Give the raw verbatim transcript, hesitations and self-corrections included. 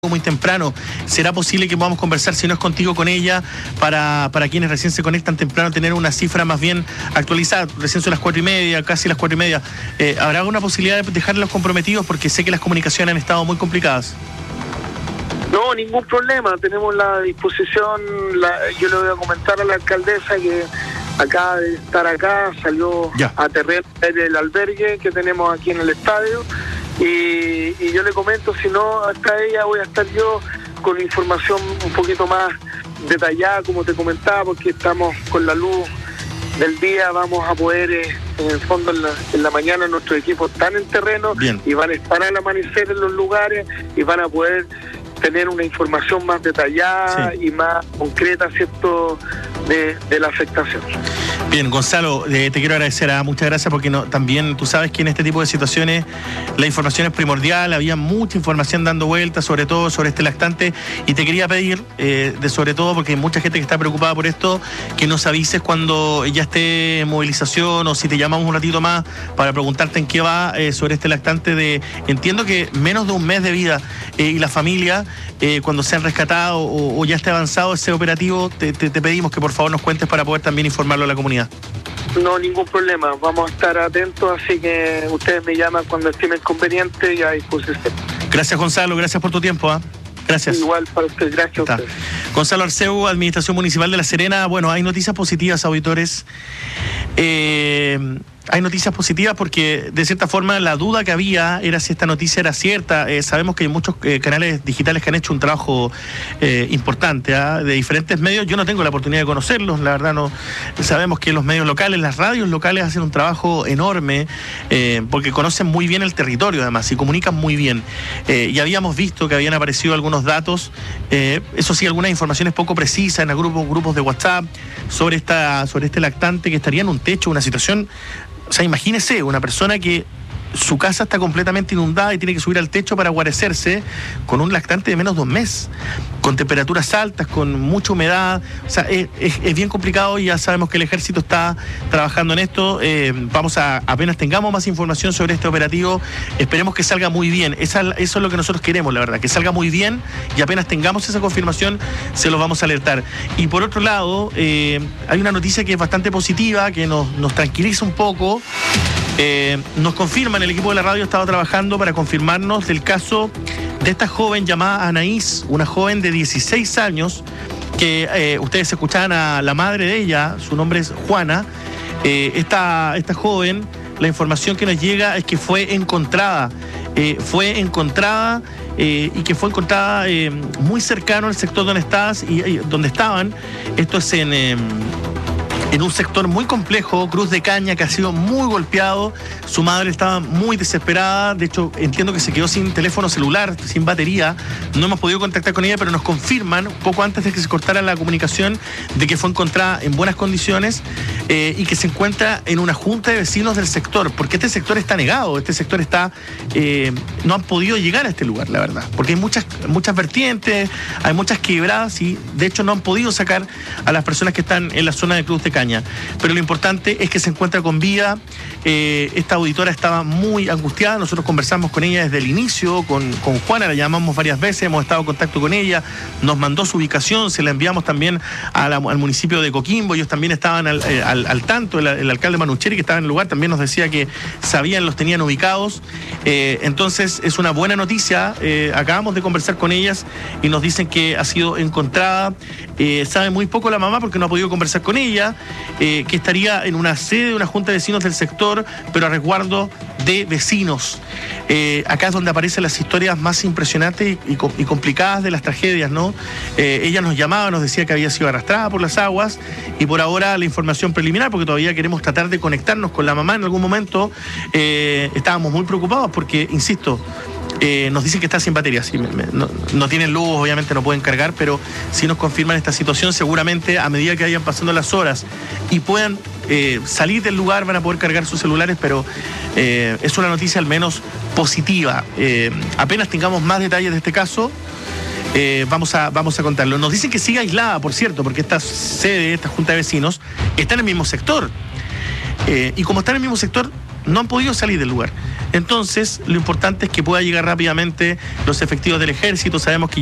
muy temprano. ¿Será posible que podamos conversar, si no es contigo, con ella, para, para quienes recién se conectan temprano, tener una cifra más bien actualizada? Recién son las cuatro y media, casi las cuatro y media. Eh, ¿Habrá alguna posibilidad de dejarlos comprometidos? Porque sé que las comunicaciones han estado muy complicadas. No, ningún problema. Tenemos la disposición. La, yo le voy a comentar a la alcaldesa que acaba de estar acá, salió ya a terreno del albergue que tenemos aquí en el estadio. Y, y yo le comento, si no está ella, voy a estar yo con información un poquito más detallada, como te comentaba, porque estamos con la luz del día, vamos a poder, eh, en el fondo, en la, en la mañana nuestros equipos están en terreno. Bien. Y van a estar al amanecer en los lugares y van a poder tener una información más detallada, sí, y más concreta, ¿cierto?, de, de la afectación. Bien, Gonzalo, eh, te quiero agradecer, ¿ah? Muchas gracias, porque no, también tú sabes que en este tipo de situaciones la información es primordial, había mucha información dando vueltas, sobre todo sobre este lactante, y te quería pedir, eh, de sobre todo porque hay mucha gente que está preocupada por esto, que nos avises cuando ya esté en movilización, o si te llamamos un ratito más para preguntarte en qué va eh, sobre este lactante de, entiendo que menos de un mes de vida, eh, y la familia, eh, cuando se han rescatado o, o ya esté avanzado ese operativo, te, te, te pedimos que por favor nos cuentes para poder también informarlo a la comunidad. No, ningún problema, vamos a estar atentos, así que ustedes me llaman cuando estimen conveniente y a disposición. Gracias, Gonzalo, gracias por tu tiempo, ¿eh? Gracias. Igual para usted, gracias a usted. Gonzalo Arceu, Administración Municipal de La Serena. Bueno, hay noticias positivas, auditores. Eh, hay noticias positivas porque, de cierta forma, la duda que había era si esta noticia era cierta. Eh, sabemos que hay muchos eh, canales digitales que han hecho un trabajo eh, importante, ¿eh? de diferentes medios. Yo no tengo la oportunidad de conocerlos, la verdad no. Sabemos que los medios locales, las radios locales hacen un trabajo enorme, eh, porque conocen muy bien el territorio, además, y comunican muy bien. Eh, y habíamos visto que habían aparecido algunos datos, eh, eso sí, algunas informaciones poco precisas en grupos, grupos de WhatsApp sobre, esta, sobre este lactante que estaría en un techo, una situación. O sea, imagínese una persona que su casa está completamente inundada y tiene que subir al techo para guarecerse con un lactante de menos de un mes, con temperaturas altas, con mucha humedad. O sea, es, es, es bien complicado y ya sabemos que el ejército está trabajando en esto. Eh, vamos a, apenas tengamos más información sobre este operativo, esperemos que salga muy bien. Esa, eso es lo que nosotros queremos, la verdad, que salga muy bien, y apenas tengamos esa confirmación, se los vamos a alertar. Y por otro lado, eh, hay una noticia que es bastante positiva, que nos, nos tranquiliza un poco. Eh, nos confirman, el equipo de la radio ha estado trabajando para confirmarnos del caso de esta joven llamada Anaís, una joven de dieciséis años, que eh, ustedes escuchaban a la madre de ella, su nombre es Juana. Eh, esta, esta joven, la información que nos llega es que fue encontrada, eh, fue encontrada eh, y que fue encontrada eh, muy cercano al sector donde estabas y, y donde estaban. Esto es en... Eh, en un sector muy complejo, Cruz de Caña, que ha sido muy golpeado. Su madre estaba muy desesperada, de hecho entiendo que se quedó sin teléfono celular, sin batería. No hemos podido contactar con ella, pero nos confirman, poco antes de que se cortara la comunicación, de que fue encontrada en buenas condiciones eh, y que se encuentra en una junta de vecinos del sector, porque este sector está negado, este sector está... Eh, no han podido llegar a este lugar, la verdad, porque hay muchas, muchas vertientes, hay muchas quebradas y de hecho no han podido sacar a las personas que están en la zona de Cruz de Caña. Pero lo importante es que se encuentra con vida. Eh, esta auditora estaba muy angustiada, nosotros conversamos con ella desde el inicio, con, con Juana, la llamamos varias veces, hemos estado en contacto con ella, nos mandó su ubicación, se la enviamos también a la, al municipio de Coquimbo, ellos también estaban al, al, al tanto, el, el alcalde Manucheri, que estaba en el lugar, también nos decía que sabían, los tenían ubicados. Eh, entonces es una buena noticia, eh, acabamos de conversar con ellas y nos dicen que ha sido encontrada. Eh, sabe muy poco la mamá porque no ha podido conversar con ella. Eh, que estaría en una sede de una junta de vecinos del sector, pero a resguardo de vecinos. Eh, acá es donde aparecen las historias más impresionantes y, y, y complicadas de las tragedias, ¿no? Eh, ella nos llamaba, nos decía que había sido arrastrada por las aguas, y por ahora la información preliminar, porque todavía queremos tratar de conectarnos con la mamá en algún momento, eh, estábamos muy preocupados porque, insisto, Eh, nos dicen que está sin batería, sí, me, me, no, no tienen luz, obviamente no pueden cargar, pero si nos confirman esta situación, seguramente a medida que vayan pasando las horas y puedan eh, salir del lugar, van a poder cargar sus celulares, pero eh, es una noticia al menos positiva. Eh, apenas tengamos más detalles de este caso, eh, vamos, a, vamos a contarlo. Nos dicen que sigue aislada, por cierto, porque esta sede, esta junta de vecinos, está en el mismo sector. Eh, y como está en el mismo sector, no han podido salir del lugar. Entonces, lo importante es que pueda llegar rápidamente los efectivos del ejército. Sabemos que